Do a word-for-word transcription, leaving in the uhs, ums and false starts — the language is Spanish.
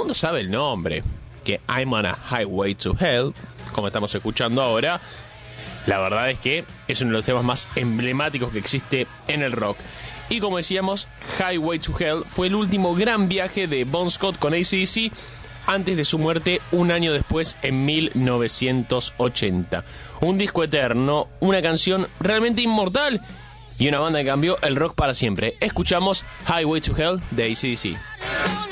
mundo sabe el nombre, que I'm on a Highway to Hell, como estamos escuchando ahora. La verdad es que es uno de los temas más emblemáticos que existe en el rock. Y como decíamos, Highway to Hell fue el último gran viaje de Bon Scott con A C D C antes de su muerte un año después, en mil novecientos ochenta. Un disco eterno, una canción realmente inmortal y una banda que cambió el rock para siempre. Escuchamos Highway to Hell de A C D C.